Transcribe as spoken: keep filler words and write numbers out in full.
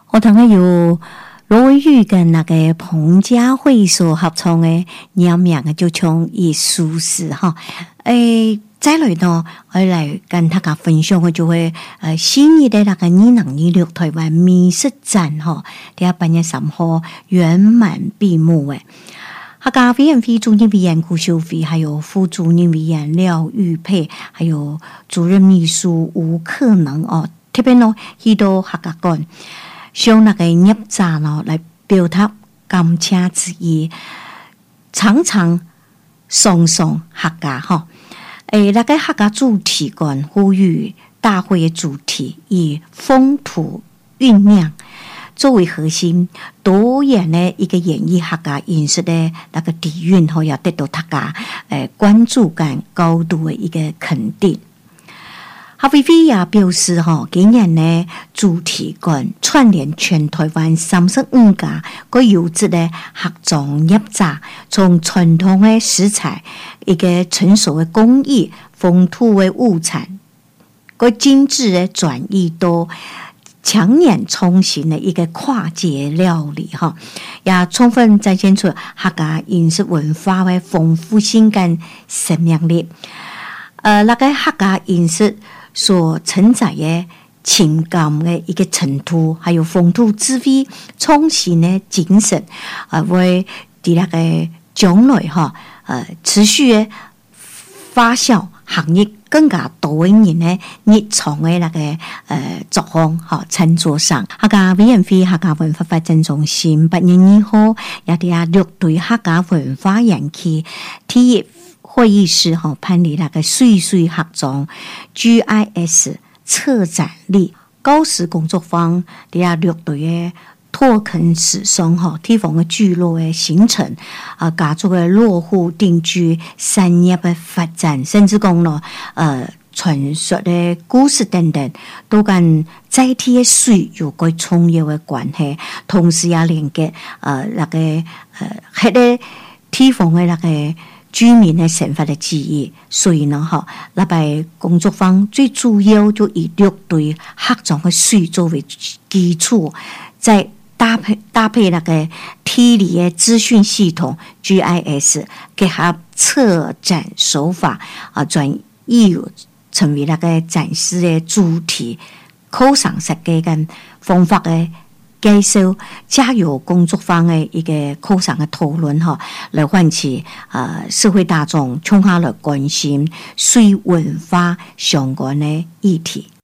我同嘅有罗文玉跟那个彭佳慧所合唱嘅两名嘅就唱艺术史哈，诶，再来呢，我来跟大家分享嘅就會誒新一代那個二零二六台灣美術展哈，第二八月三號圓滿閉幕誒。客家委員會主任委員顧秀飛，還有副主任委員廖玉佩，還有主任秘書吳克能哦，特別呢去到客家館，向那個業者呢來表達感謝之意，常常送送客家哈。誒，那個客家主題館呼籲大會的主題以風土醞釀作為核心，多元的一個演繹客家飲食的那個底蘊，嗬，要得到大家誒關注感高度的一個肯定。客委會也表示，嗬，今年呢主題館串聯全台灣三十五家個優質的客莊業者，從傳統的食材、一個成熟的工藝、風土的物產，個精緻的轉移到強年創新的一個跨界料理，哈，也充分展現出客家飲食文化的豐富性跟生命力。呃，那個客家飲食所承載的情感的一個程度，還有風土智慧創新的精神，啊，為第那個將來哈，呃，持續的發酵行業更加多人的日常的那個呃作風哈，餐桌上客家委員會客家文化發展中心八月二號也啲啊六對客家文化園區體育會議室哈，辦理那個歲歲客莊 G I S 策展力高時工作坊，啲啊六對嘅拓墾始終哈地方嘅聚落嘅形成啊，家族嘅落戶定居、產業嘅發展，甚至講咯，呃傳說嘅故事等等，都跟在地嘅水有個重要嘅關係，同時也連結呃那個呃迄個地方嘅那個居民的生活的記憶，所以呢，哈，那擺工作坊最主要就以六對客莊的水作為基礎，再搭配搭配那個地理的資訊系統 G I S， 結合策展手法啊，轉譯成為那個展示的主題，構想設計跟方法的介紹，加入工作坊的一個構想的討論哈，來喚起呃社會大眾從下來關心水文化相關的議題。